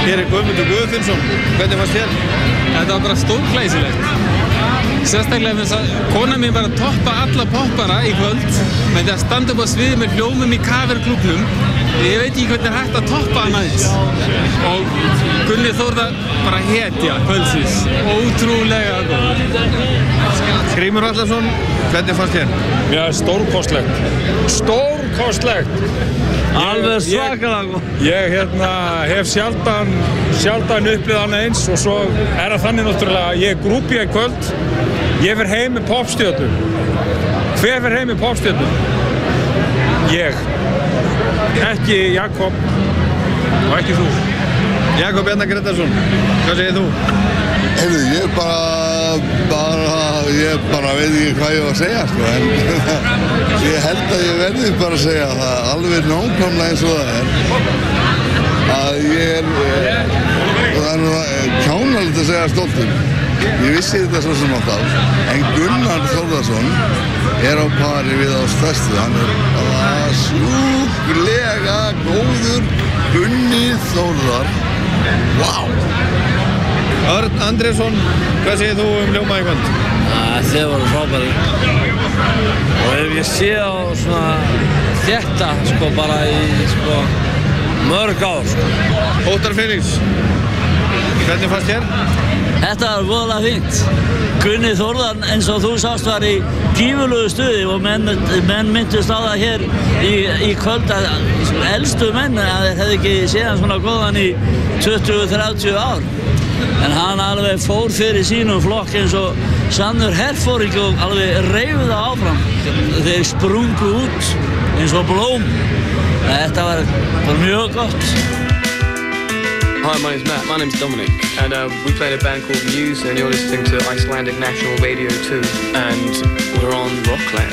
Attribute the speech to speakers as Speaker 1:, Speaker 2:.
Speaker 1: Hér Guðmundur Guðfinnsson. Hvernig fannst þér?
Speaker 2: Þetta var bara stórglæsilegt. Sérstaklega finnst að kona mín bara toppa alla poppara í kvöld með því að standa upp á sviði með hljómum í Kaverklúbbnum. Ég veit ekki hvernig hægt að toppa hann aðeins. Og Gunni Þórðar bara hetja kvöldsins. Ótrúlega góð.
Speaker 1: Grímur Atlason, hvernig fannst þér?
Speaker 3: Já, stórkostlegt. Stórkostlegt!
Speaker 4: Alveg svakalega.
Speaker 3: Ég hef sjaldan upplifað hann eins og svo það þannig náttúrulega að ég grúpi í kvöld. Ég fer heim með poppstjörnum. Hver fer heim með poppstjörnum? Ég. Ekki Jakob og ekki þú.
Speaker 1: Jakob Bjarnar Grétarsson, hvað segir þú?
Speaker 5: Heyrðu, ég bara veit ekki hvað ég var að segja, sko, en ég held að ég verði bara að segja það alveg nákvæmlega eins og það að ég það nú kjánalegt að segja stoltur. Ég vissi þetta svo sem alltaf, en Gunnar Þórðarsson á pari við á stærstu. Hann sjúklega góður Gunni Þórðar. Vá!
Speaker 1: Örn Andrésson, hvað segir þú hljóma í kvöld?
Speaker 4: Þeir voru frábæri. Og ef ég sé á svona þetta, sko, bara í, sko, mörg ár, sko.
Speaker 1: Óttar Felix, hvernig fannst þér?
Speaker 4: Þetta var voðalega fínt. Gunni Þórðar, eins og þú sást, var í gífurlegu stuði og menn myndust á það hér í kvöld að elstu menn að þeir hefði ekki séð hann svona góðan í 20-30 ár. En hann alveg fór fyrir sínum flokk eins og sannur herforingi og alveg reif það áfram. Þeir sprungu út eins og blóm. Þetta var mjög gott.
Speaker 6: Hi, my name's Matt. My name's Dominic, and we play in a band called Muse, and you're listening to Icelandic National Radio 2, and we're on Rockland.